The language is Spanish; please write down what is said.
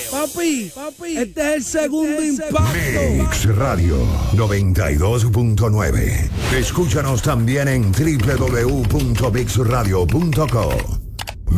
Papi, este es el segundo impacto. Mix Radio 92.9. Escúchanos también en www.mixradio.co.